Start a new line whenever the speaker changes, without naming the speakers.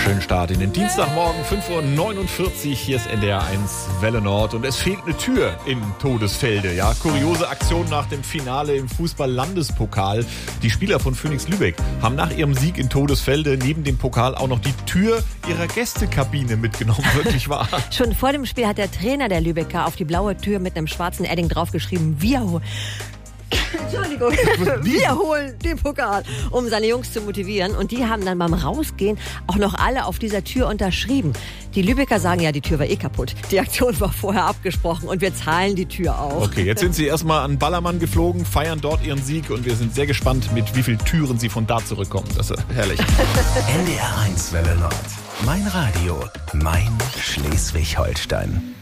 Schönen Start in den Dienstagmorgen, 5:49 Uhr. Hier ist NDR 1 Welle Nord und es fehlt eine Tür in Todesfelde. Ja, kuriose Aktion nach dem Finale im Fußball-Landespokal. Die Spieler von Phönix Lübeck haben nach ihrem Sieg in Todesfelde neben dem Pokal auch noch die Tür ihrer Gästekabine mitgenommen. Wirklich wahr.
Schon vor dem Spiel hat der Trainer der Lübecker auf die blaue Tür mit einem schwarzen Edding draufgeschrieben, wir holen den Pokal, um seine Jungs zu motivieren. Und die haben dann beim Rausgehen auch noch alle auf dieser Tür unterschrieben. Die Lübecker sagen ja, die Tür war eh kaputt. Die Aktion war vorher abgesprochen und wir zahlen die Tür auch.
Okay, jetzt sind sie erstmal an Ballermann geflogen, feiern dort ihren Sieg und wir sind sehr gespannt, mit wie vielen Türen sie von da zurückkommen. Das ist herrlich.
NDR 1 Welle Nord. Mein Radio, mein Schleswig-Holstein.